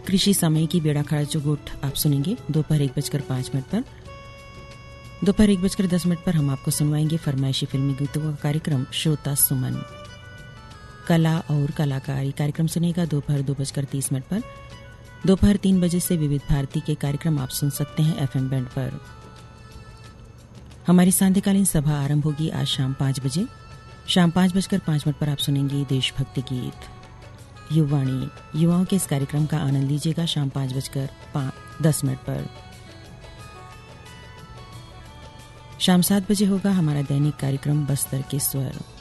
कृषि समय की बेड़ा खड़ा चौगुट आप सुनेंगे दोपहर 1:05 पर। दोपहर 1:10 पर हम आपको सुनवाएंगे फरमाइशी फिल्मी गीतों का कार्यक्रम श्रोता सुमन। कला और कलाकारी कार्यक्रम सुनेगा दोपहर 2:30 पर। दोपहर 3 बजे से विविध भारती के कार्यक्रम आप सुन सकते हैं FM बैंड पर। हमारी सांध्यकालीन सभा आरंभ होगी आज शाम 5 बजे। शाम 5:05 पर आप सुनेंगे देशभक्ति गीत। युवाणी युवाओं के इस कार्यक्रम का आनंद लीजिएगा शाम 5:10 पर। शाम 7 बजे होगा हमारा दैनिक कार्यक्रम बस्तर के स्वर।